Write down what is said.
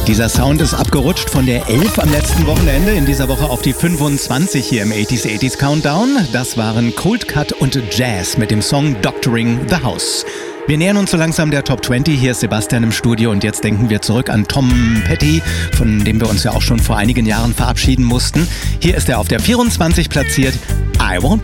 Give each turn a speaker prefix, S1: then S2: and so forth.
S1: Dieser Sound ist abgerutscht von der 11 am letzten Wochenende, in dieser Woche auf die 25 hier im 80s Countdown. Das waren Cold Cut und Jazz mit dem Song Doctoring the House. Wir nähern uns so langsam der Top 20. Hier ist Sebastian im Studio und jetzt denken wir zurück an Tom Petty, von dem wir uns ja auch schon vor einigen Jahren verabschieden mussten. Hier ist er auf der 24 platziert. I Won't